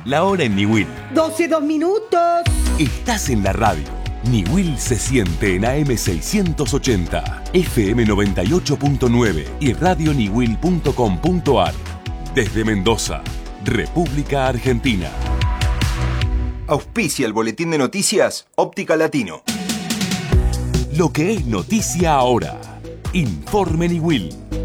La hora en Niwil. 12:02. Estás en la radio. Niwil se siente en AM 680, FM 98.9 y radioniwil.com.ar. Desde Mendoza, República Argentina. Auspicia el boletín de noticias Óptica Latino. Lo que es noticia ahora. Informe Niwil.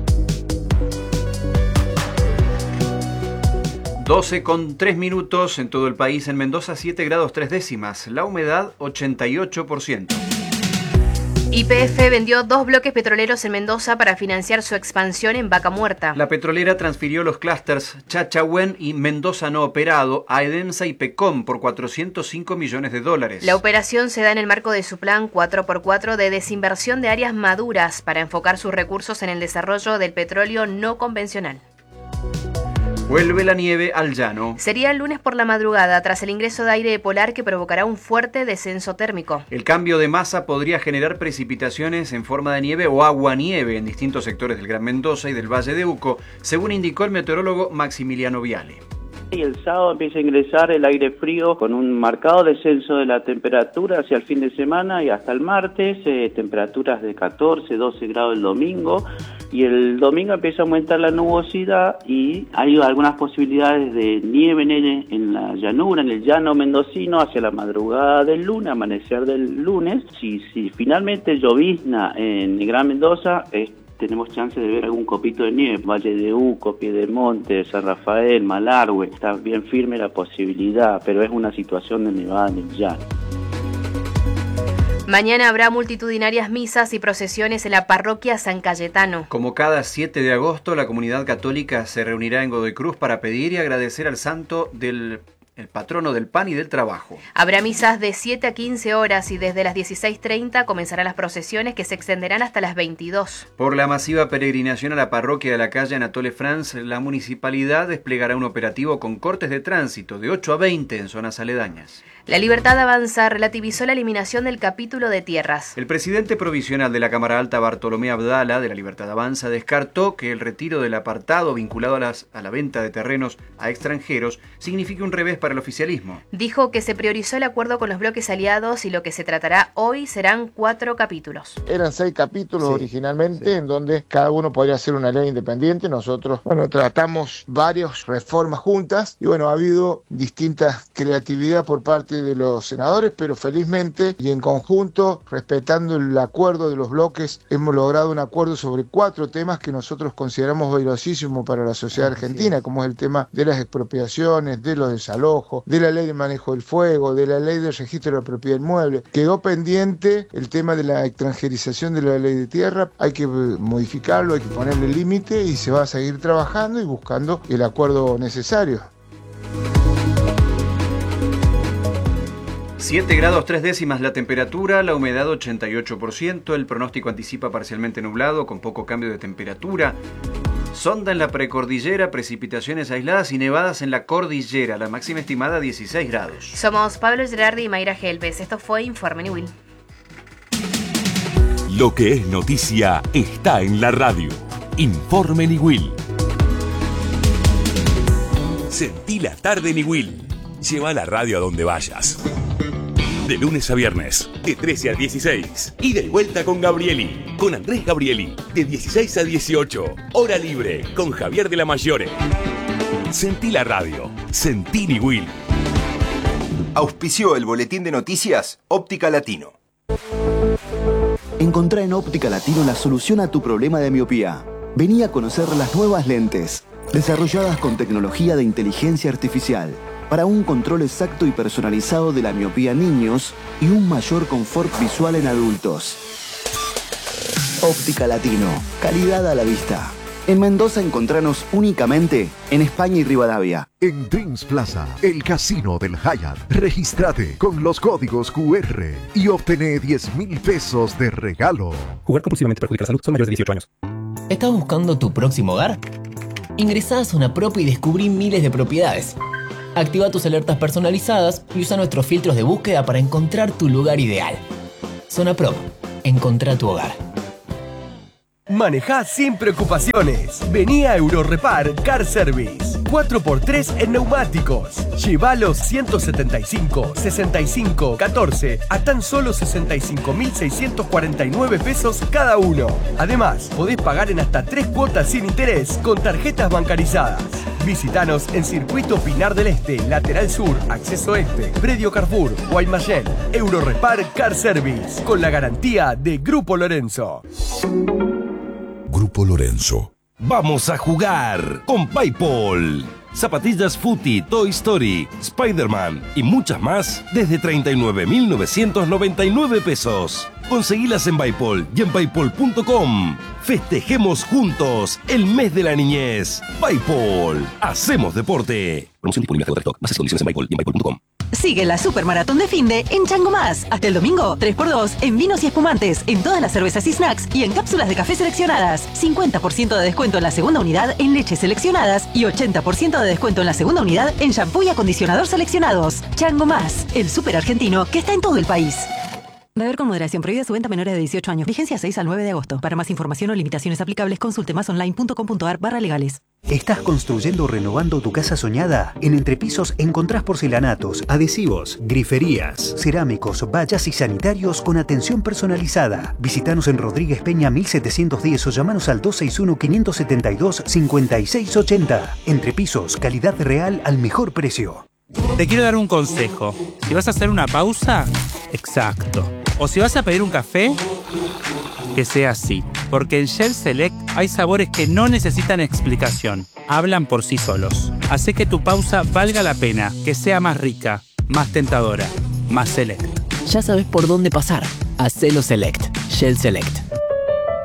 12:03 en todo el país. En Mendoza 7 grados 3 décimas. La humedad 88%. YPF vendió 2 bloques petroleros en Mendoza para financiar su expansión en Vaca Muerta. La petrolera transfirió los clústeres Chachahuén y Mendoza no operado a Edensa y Pecom por $405 millones. La operación se da en el marco de su plan 4x4 de desinversión de áreas maduras para enfocar sus recursos en el desarrollo del petróleo no convencional. Vuelve la nieve al llano. Sería el lunes por la madrugada, tras el ingreso de aire polar que provocará un fuerte descenso térmico. El cambio de masa podría generar precipitaciones en forma de nieve o aguanieve en distintos sectores del Gran Mendoza y del Valle de Uco, según indicó el meteorólogo Maximiliano Viale. Y el sábado empieza a ingresar el aire frío con un marcado descenso de la temperatura hacia el fin de semana y hasta el martes, temperaturas de 14, 12 grados el domingo, y el domingo empieza a aumentar la nubosidad y hay algunas posibilidades de nieve en la llanura, en el llano mendocino, hacia la madrugada del lunes, amanecer del lunes. Si finalmente llovizna en el Gran Mendoza, tenemos chance de ver algún copito de nieve, Valle de Uco, Piedemonte, San Rafael, Malargüe. Está bien firme la posibilidad, pero es una situación de nevada en el llano. Mañana habrá multitudinarias misas y procesiones en la parroquia San Cayetano. Como cada 7 de agosto, la comunidad católica se reunirá en Godoy Cruz para pedir y agradecer al santo el patrono del pan y del trabajo. Habrá misas de 7 a 15 horas y desde las 16:30 comenzarán las procesiones que se extenderán hasta las 22. Por la masiva peregrinación a la parroquia de la calle Anatole France, la municipalidad desplegará un operativo con cortes de tránsito de 8 a 20 en zonas aledañas. La Libertad Avanza relativizó la eliminación del capítulo de tierras. El presidente provisional de la Cámara Alta, Bartolomé Abdala, de la Libertad Avanza, descartó que el retiro del apartado vinculado a la venta de terrenos a extranjeros signifique un revés para el oficialismo. Dijo que se priorizó el acuerdo con los bloques aliados y lo que se tratará hoy serán 4 capítulos. Eran 6 capítulos originalmente, en donde cada uno podría hacer una ley independiente. Nosotros, tratamos varias reformas juntas y ha habido distinta creatividad por parte de los senadores, pero felizmente y en conjunto, respetando el acuerdo de los bloques, hemos logrado un acuerdo sobre 4 temas que nosotros consideramos valiosísimos para la sociedad argentina, como es el tema de las expropiaciones, de los desalojos, de la ley de manejo del fuego, de la ley del registro de la propiedad inmueble. Quedó pendiente el tema de la extranjerización de la ley de tierra. Hay que modificarlo, hay que ponerle límite y se va a seguir trabajando y buscando el acuerdo necesario. 7 grados 3 décimas la temperatura, la humedad 88%, el pronóstico anticipa parcialmente nublado con poco cambio de temperatura. Sonda en la precordillera, precipitaciones aisladas y nevadas en la cordillera, la máxima estimada 16 grados. Somos Pablo Gerardi y Mayra Helves. Esto fue Informe Niwil. Lo que es noticia está en la radio. Informe Niwil. Sentí la tarde Niwil. Lleva la radio a donde vayas. De lunes a viernes, de 13 a 16. Ida y vuelta con Gabrieli, con Andrés Gabrieli, de 16 a 18. Hora libre, con Javier de la Mayore. Sentí la radio, sentí Niwil. Auspició el boletín de noticias Óptica Latino. Encontrá en Óptica Latino la solución a tu problema de miopía. Vení a conocer las nuevas lentes, desarrolladas con tecnología de inteligencia artificial, para un control exacto y personalizado de la miopía en niños y un mayor confort visual en adultos. Óptica Latino, calidad a la vista. En Mendoza encontranos únicamente en España y Rivadavia. En Dreams Plaza, el casino del Hyatt. Regístrate con los códigos QR y obtené 10.000 pesos de regalo. Jugar compulsivamente perjudica la salud. Son mayores de 18 años. ¿Estás buscando tu próximo hogar? Ingresá a Zona Prop y descubrí miles de propiedades. Activa tus alertas personalizadas y usa nuestros filtros de búsqueda para encontrar tu lugar ideal. Zona Prop. Encontrá tu hogar. Manejá sin preocupaciones. Vení a Eurorepar Car Service. 4x3 en neumáticos. Lleva los 175, 65, 14 a tan solo 65.649 pesos cada uno. Además, podés pagar en hasta 3 cuotas sin interés con tarjetas bancarizadas. Visítanos en Circuito Pinar del Este, Lateral Sur, Acceso Este, Predio Carrefour, Guaymallén, Eurorepar Car Service, con la garantía de Grupo Lorenzo. Grupo Lorenzo. Vamos a jugar con PayPal. Zapatillas Footy, Toy Story, Spider-Man y muchas más desde 39.999 pesos. Conseguilas en PayPal y en paypal.com. Festejemos juntos el mes de la niñez. PayPal. Hacemos deporte. Promoción disponible hasta stock. Más condiciones en PayPal y en paypal.com. Sigue la Supermaratón de Finde en Chango Más. Hasta el domingo, 3x2 en vinos y espumantes, en todas las cervezas y snacks y en cápsulas de café seleccionadas. 50% de descuento en la segunda unidad en leches seleccionadas y 80% de descuento en la segunda unidad en shampoo y acondicionador seleccionados. Chango Más, el súper argentino que está en todo el país. Beber con moderación. Prohibida su venta a menores de 18 años. Vigencia 6 al 9 de agosto. Para más información o limitaciones aplicables, consulte masonline.com.ar/legales. ¿Estás construyendo o renovando tu casa soñada? En Entrepisos encontrás porcelanatos, adhesivos, griferías, cerámicos, vallas y sanitarios con atención personalizada. Visítanos en Rodríguez Peña 1710 o llamanos al 261-572-5680. Entrepisos, calidad real al mejor precio. Te quiero dar un consejo. Si vas a hacer una pausa, exacto. O si vas a pedir un café, que sea así. Porque en Shell Select hay sabores que no necesitan explicación. Hablan por sí solos. Hace que tu pausa valga la pena, que sea más rica, más tentadora, más select. Ya sabes por dónde pasar. Hacelo Select. Shell Select.